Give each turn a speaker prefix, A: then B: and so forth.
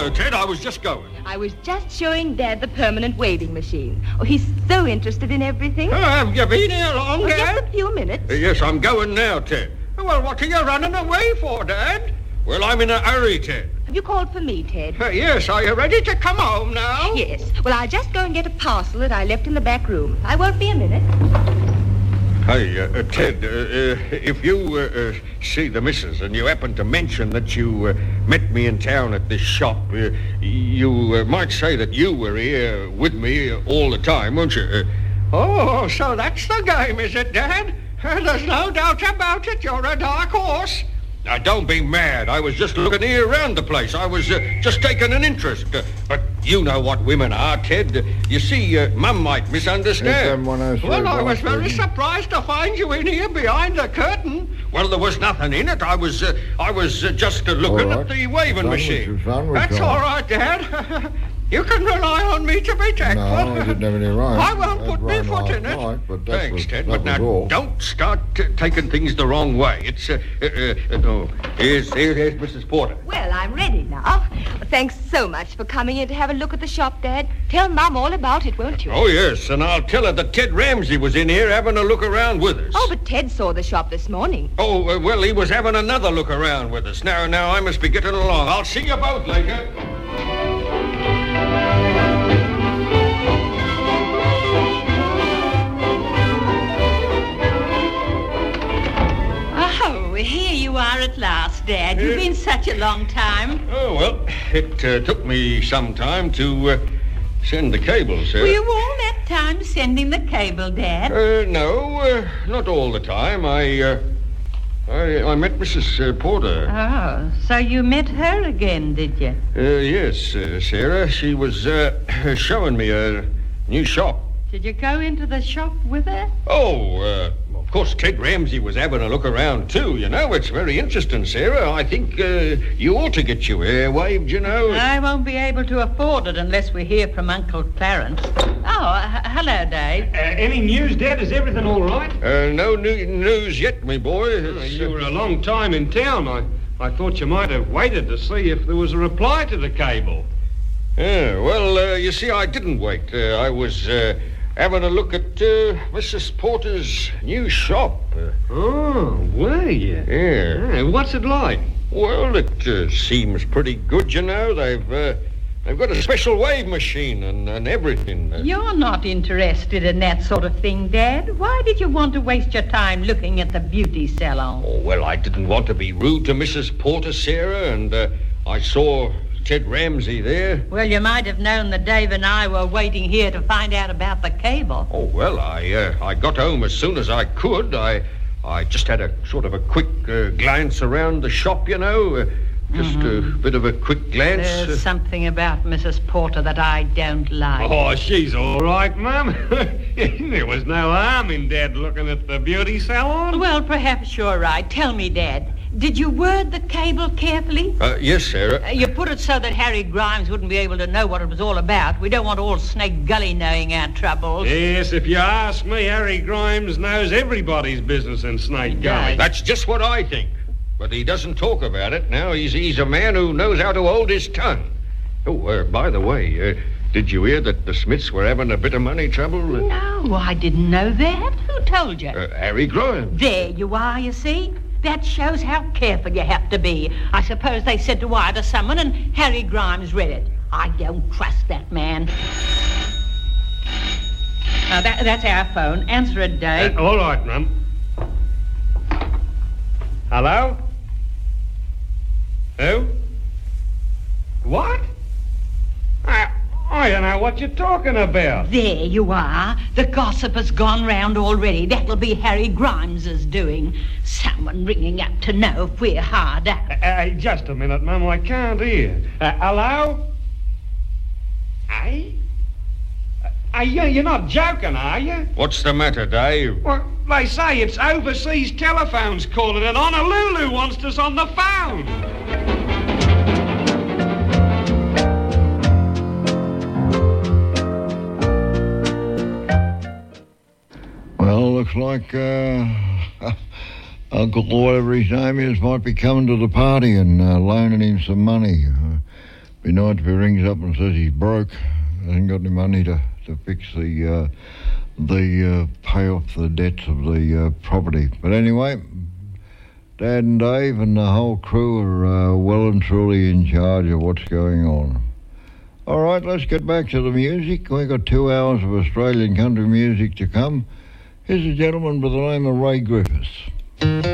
A: hello, Ted. I was just going.
B: I was just showing Dad the permanent waving machine. Oh, he's so interested in everything.
A: Have you been here long, Dad?
B: Just a few minutes.
A: Yes, I'm going now, Ted. Well, what are you running away for, Dad? Well, I'm in a hurry, Ted.
B: Have you called for me, Ted?
A: Yes, are you ready to come home now?
B: Yes. Well, I'll just go and get a parcel that I left in the back room. I won't be a minute.
A: Hey, Ted, if you see the missus and you happen to mention that you met me in town at this shop, you might say that you were here with me all the time, won't you? Oh, so that's the game, is it, Dad? There's no doubt about it. You're a dark horse. Now, don't be mad. I was just looking here around the place. I was just taking an interest. But you know what women are, Ted. You see, Mum might misunderstand. Well, I was very surprised to find you in here behind the curtain. Well, there was nothing in it. I was just looking at the waving machine. That's all right, Dad. You can rely on me to be tactful.
C: No, I didn't have any right.
A: I won't put my foot in it.
C: Right, but
A: thanks, Ted. But now, don't start taking things the wrong way. It's, here's Mrs. Porter.
B: Well, I'm ready now. Thanks so much for coming in to have a look at the shop, Dad. Tell Mum all about it, won't you?
A: Oh, yes, and I'll tell her that Ted Ramsey was in here having a look around with us.
B: Oh, but Ted saw the shop this morning.
A: Oh, well, he was having another look around with us. Now, I must be getting along. I'll see you both later.
D: Here you are at last, Dad. You've been such a long time.
A: Oh, well, it took me some time to send the cable, sir.
D: Were you all that time sending the cable, Dad?
A: No, not all the time. I met Mrs. Porter.
D: Oh, so you met her again, did you?
A: Yes, Sarah. She was showing me a new shop.
D: Did you go into the shop with her?
A: Oh, of course, Ted Ramsey was having a look around, too. You know, it's very interesting, Sarah. I think you ought to get your hair waved, you know.
D: I won't be able to afford it unless we hear from Uncle Clarence. Oh, hello, Dave.
E: Any news, Dad? Is everything all right?
A: No news yet, me boy.
E: You were a long time in town. I thought you might have waited to see if there was a reply to the cable.
A: Yeah, well, you see, I didn't wait. I was having a look at Mrs. Porter's new shop.
E: Oh, were you?
A: Yeah.
E: What's it like?
A: Well, it seems pretty good, you know. They've got a special wave machine and everything.
D: You're not interested in that sort of thing, Dad. Why did you want to waste your time looking at the beauty salon?
A: Oh, well, I didn't want to be rude to Mrs. Porter, Sarah, and I saw Ted Ramsey there.
D: Well, you might have known that Dave and I were waiting here to find out about the cable.
A: Oh, well, I got home as soon as I could. I just had a sort of a quick glance around the shop, you know. Just a bit of a quick glance.
D: There's something about Mrs. Porter that I don't like.
E: Oh, she's all right, Mum. There was no harm in Dad looking at the beauty salon.
D: Well, perhaps you're right. Tell me, Dad, did you word the cable carefully?
A: Yes, Sarah.
D: You put it so that Harry Grimes wouldn't be able to know what it was all about. We don't want all Snake Gully knowing our troubles.
E: Yes, if you ask me, Harry Grimes knows everybody's business in Snake Gully.
A: That's just what I think. But he doesn't talk about it now. He's a man who knows how to hold his tongue. Oh, by the way, did you hear that the Smiths were having a bit of money trouble?
D: No, I didn't know that. Who told you?
A: Harry Grimes.
D: There you are, you see. That shows how careful you have to be. I suppose they said to wire to someone and Harry Grimes read it. I don't trust that man. Now, that's our phone. Answer it, Dave.
E: All right, Mum. Hello? Who? What? I don't know what you're talking about.
D: There you are. The gossip has gone round already. That'll be Harry Grimes's doing. Someone ringing up to know if we're hard up.
E: Just a minute, Mum. I can't hear. Hello? Hey? You're not joking, are you?
A: What's the matter, Dave?
E: Well, they say it's overseas telephones calling and Honolulu wants us on the phone.
C: Well, looks like Uncle, whatever his name is, might be coming to the party and loaning him some money. Be nice if he rings up and says he's broke. Hasn't got any money to fix the pay off the debts of the property. But anyway, Dad and Dave and the whole crew are well and truly in charge of what's going on. All right, let's get back to the music. We've got 2 hours of Australian country music to come. Here's a gentleman by the name of Ray Griffiths.